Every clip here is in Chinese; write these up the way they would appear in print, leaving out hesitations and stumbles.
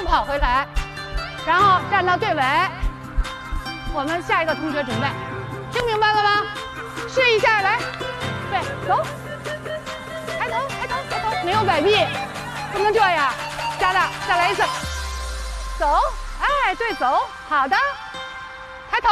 跑回来，然后站到队尾。我们下一个同学准备，听明白了吗？试一下，来，对，走，抬头，抬头，抬头，没有摆臂，不能这样，加大，再来一次，走，哎，对，走，好的，抬头。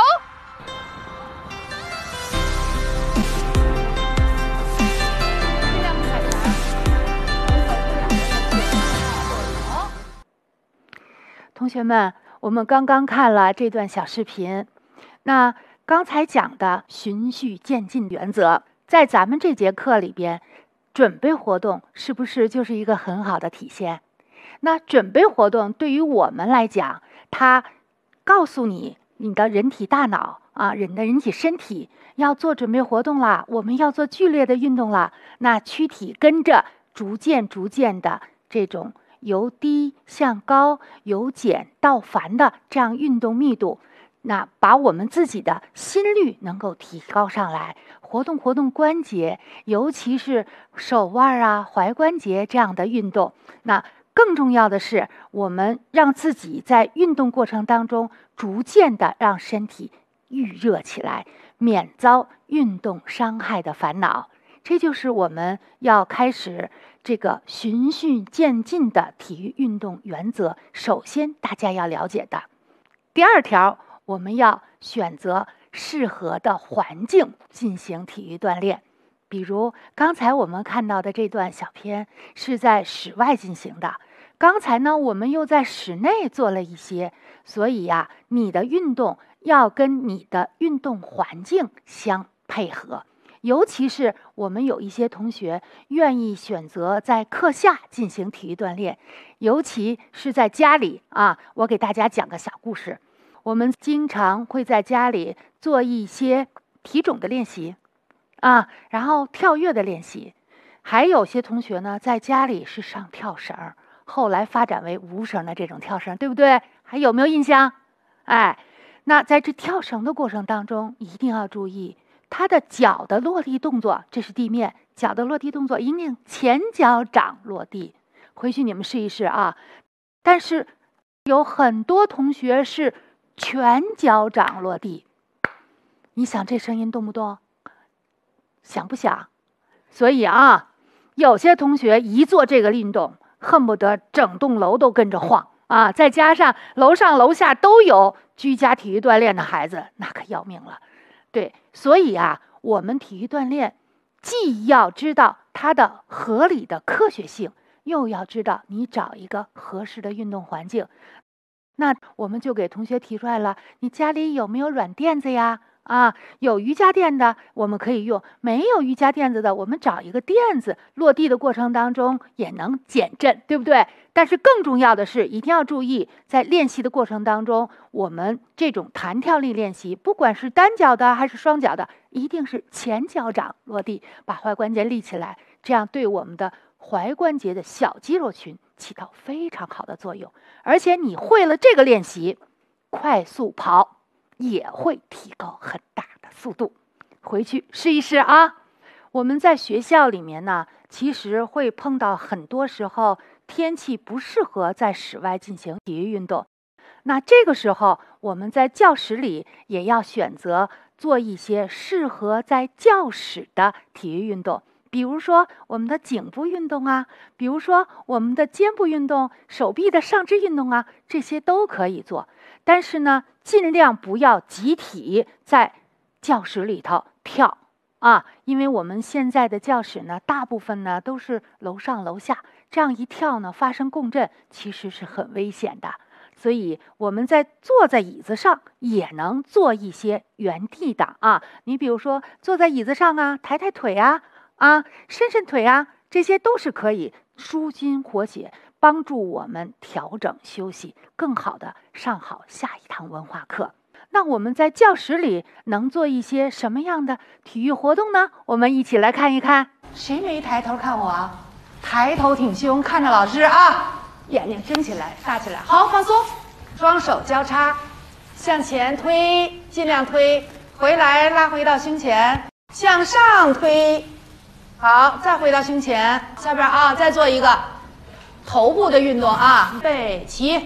同学们，我们刚刚看了这段小视频，那刚才讲的循序渐进原则，在咱们这节课里边，准备活动是不是就是一个很好的体现？那准备活动对于我们来讲，它告诉你的人体大脑啊，人体身体要做准备活动啦，我们要做剧烈的运动啦，那躯体跟着逐渐的这种由低向高、由简到繁的这样运动密度，那把我们自己的心率能够提高上来，活动关节，尤其是手腕啊、踝关节这样的运动。那更重要的是，我们让自己在运动过程当中逐渐的让身体预热起来，免遭运动伤害的烦恼。这就是我们要开始这个循序渐进的体育运动原则，首先大家要了解的。第二条，我们要选择适合的环境进行体育锻炼。比如刚才我们看到的这段小片是在室外进行的，刚才呢我们又在室内做了一些，所以呀，你的运动要跟你的运动环境相配合。尤其是我们有一些同学愿意选择在课下进行体育锻炼，尤其是在家里啊。我给大家讲个小故事，我们经常会在家里做一些体踵的练习啊，然后跳跃的练习。还有些同学呢，在家里是上跳绳，后来发展为无绳的这种跳绳，对不对？还有没有印象？哎，那在这跳绳的过程当中，一定要注意他的脚的落地动作，这是地面，脚的落地动作一定前脚掌落地。回去你们试一试啊。但是有很多同学是全脚掌落地，你想这声音动不动？想不想？所以啊，有些同学一做这个运动，恨不得整栋楼都跟着晃啊！再加上楼上楼下都有居家体育锻炼的孩子，那可要命了。对，所以啊，我们体育锻炼既要知道它的合理的科学性，又要知道你找一个合适的运动环境。那我们就给同学提出来了，你家里有没有软垫子呀？啊，有瑜伽垫的我们可以用，没有瑜伽垫子的，我们找一个垫子，落地的过程当中也能减震，对不对？但是更重要的是，一定要注意，在练习的过程当中，我们这种弹跳力练习，不管是单脚的还是双脚的，一定是前脚掌落地，把踝关节立起来，这样对我们的踝关节的小肌肉群起到非常好的作用。而且你会了这个练习，快速跑也会提高很大的速度。回去试一试啊。我们在学校里面呢，其实会碰到很多时候天气不适合在室外进行体育运动，那这个时候我们在教室里也要选择做一些适合在教室的体育运动，比如说我们的颈部运动啊，比如说我们的肩部运动、手臂的上肢运动啊，这些都可以做。但是呢，尽量不要集体在教室里头跳啊，因为我们现在的教室呢，大部分呢都是楼上楼下，这样一跳呢，发生共振，其实是很危险的。所以我们在坐在椅子上也能做一些原地的啊，你比如说坐在椅子上啊，抬抬腿啊，伸伸腿啊，这些都是可以舒筋活血，帮助我们调整休息，更好的上好下一堂文化课。那我们在教室里能做一些什么样的体育活动呢？我们一起来看一看。谁没抬头看我啊？抬头挺胸看着老师啊，眼睛睁起来大起来，好，放松，双手交叉向前推，尽量推回来，拉回到胸前，向上推，好，再回到胸前。下边啊，再做一个头部的运动啊，背起